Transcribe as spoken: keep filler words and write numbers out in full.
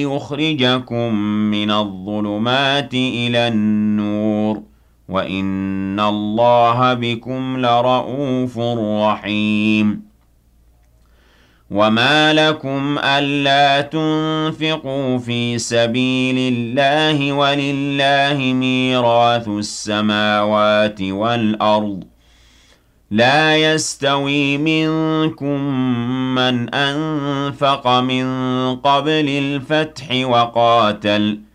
يخرجكم من الظلمات إلى النور وإن الله بكم لرءوف رحيم وما لكم ألا تنفقوا في سبيل الله ولله ميراث السماوات والأرض لا يستوي منكم من أنفق من قبل الفتح وقاتل